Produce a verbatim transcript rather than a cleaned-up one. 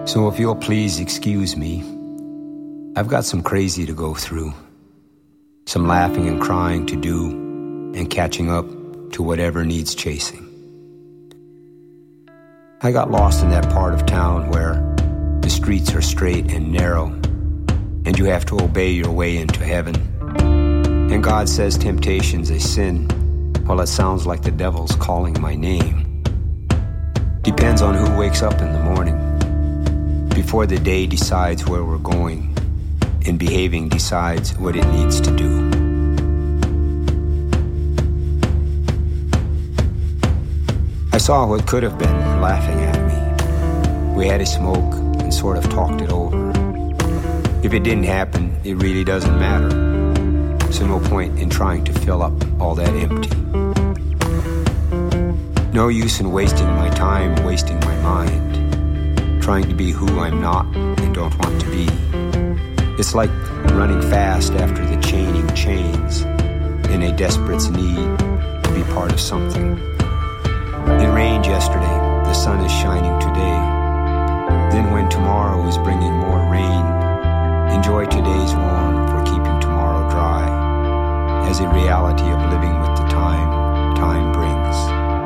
So if you'll please excuse me, I've got some crazy to go through, some laughing and crying to do, and catching up to whatever needs chasing. I got lost in that part of town where the streets are straight and narrow, and you have to obey your way into heaven. And God says temptation's a sin, while it sounds like the devil's calling my name. Depends on who wakes up in the morning, before the day decides where we're going, and behaving decides what it needs to do. I saw what could have been laughing at me. We had a smoke and sort of talked it over. If it didn't happen, it really doesn't matter. So no point in trying to fill up all that empty. No use in wasting my time, wasting my mind, trying to be who I'm not and don't want to be. It's like running fast after the chaining chains, in a desperate need to be part of something. It rained yesterday, the sun is shining today. Then when tomorrow is bringing more rain, enjoy today's warm for keeping tomorrow dry, as a reality of living with the time time brings.